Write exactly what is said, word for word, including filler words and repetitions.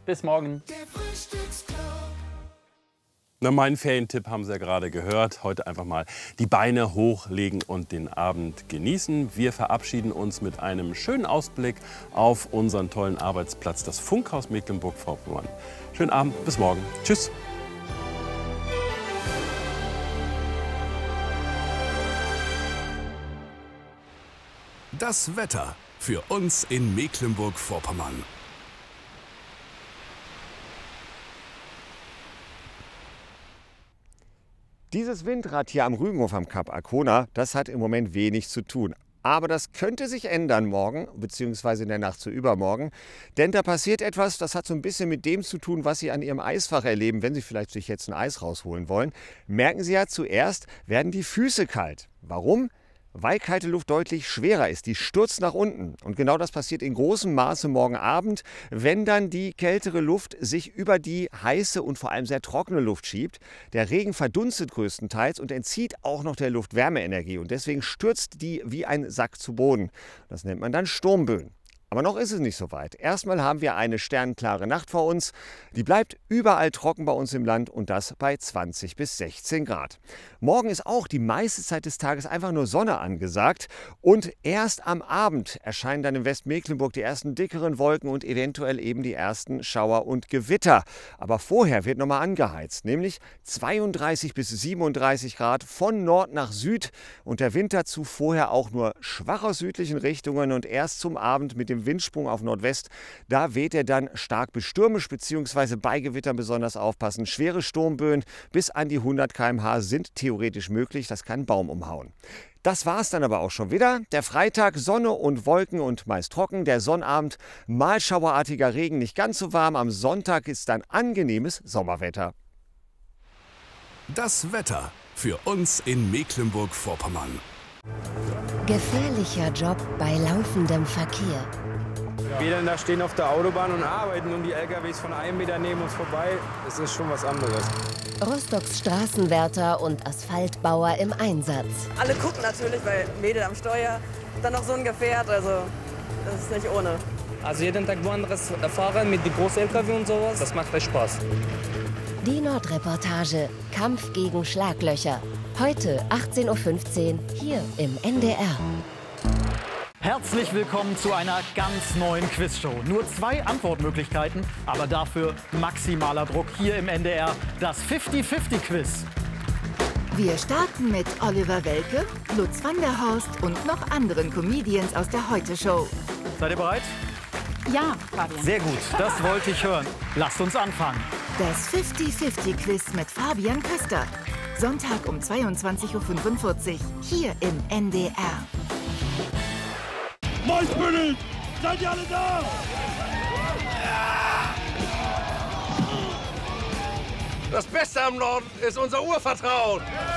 Bis morgen. Na, meinen Ferientipp haben Sie ja gerade gehört. Heute einfach mal die Beine hochlegen und den Abend genießen. Wir verabschieden uns mit einem schönen Ausblick auf unseren tollen Arbeitsplatz, das Funkhaus Mecklenburg-Vorpommern. Schönen Abend, bis morgen. Tschüss. Das Wetter für uns in Mecklenburg-Vorpommern. Dieses Windrad hier am Rügenhof am Kap Arkona, das hat im Moment wenig zu tun. Aber das könnte sich ändern morgen, beziehungsweise in der Nacht zu übermorgen. Denn da passiert etwas, das hat so ein bisschen mit dem zu tun, was Sie an Ihrem Eisfach erleben, wenn Sie vielleicht sich jetzt ein Eis rausholen wollen. Merken Sie ja, zuerst werden die Füße kalt. Warum? Weil kalte Luft deutlich schwerer ist, die stürzt nach unten. Und genau das passiert in großem Maße morgen Abend, wenn dann die kältere Luft sich über die heiße und vor allem sehr trockene Luft schiebt. Der Regen verdunstet größtenteils und entzieht auch noch der Luft Wärmeenergie. Und deswegen stürzt die wie ein Sack zu Boden. Das nennt man dann Sturmböen. Aber noch ist es nicht so weit. Erstmal haben wir eine sternklare Nacht vor uns. Die bleibt überall trocken bei uns im Land und das bei zwanzig bis sechzehn Grad. Morgen ist auch die meiste Zeit des Tages einfach nur Sonne angesagt. Und erst am Abend erscheinen dann in Westmecklenburg die ersten dickeren Wolken und eventuell eben die ersten Schauer und Gewitter. Aber vorher wird nochmal angeheizt, nämlich zweiunddreißig bis siebenunddreißig Grad von Nord nach Süd. Und der Wind dazu vorher auch nur schwach aus südlichen Richtungen und erst zum Abend mit dem Windsprung auf Nordwest, da weht er dann stark bis stürmisch, beziehungsweise bei Gewittern besonders aufpassen. Schwere Sturmböen bis an die hundert Kilometer pro Stunde sind theoretisch möglich, das kann einen Baum umhauen. Das war es dann aber auch schon wieder. Der Freitag, Sonne und Wolken und meist trocken. Der Sonnabend, mal schauerartiger Regen, nicht ganz so warm. Am Sonntag ist dann angenehmes Sommerwetter. Das Wetter für uns in Mecklenburg-Vorpommern. Gefährlicher Job bei laufendem Verkehr. Wir dann da stehen auf der Autobahn und arbeiten und die L K Ws von einem Meter neben uns vorbei, das ist schon was anderes. Rostocks Straßenwärter und Asphaltbauer im Einsatz. Alle gucken natürlich, weil Mädel am Steuer, dann noch so ein Gefährt, also das ist nicht ohne. Also jeden Tag woanders fahren mit den großen L K W und sowas, das macht echt Spaß. Die Nordreportage, Kampf gegen Schlaglöcher. Heute achtzehn Uhr fünfzehn hier im N D R. Herzlich willkommen zu einer ganz neuen Quizshow. Nur zwei Antwortmöglichkeiten, aber dafür maximaler Druck hier im N D R. Das fifty fifty Quiz. Wir starten mit Oliver Welke, Lutz van der Horst und noch anderen Comedians aus der Heute-Show. Seid ihr bereit? Ja, Fabian. Sehr gut, das wollte ich hören. Lasst uns anfangen. Das fifty fifty Quiz mit Fabian Köster. Sonntag um zweiundzwanzig Uhr fünfundvierzig hier im N D R. Moin, seid ihr alle da? Das Beste am Norden ist unser Urvertrauen.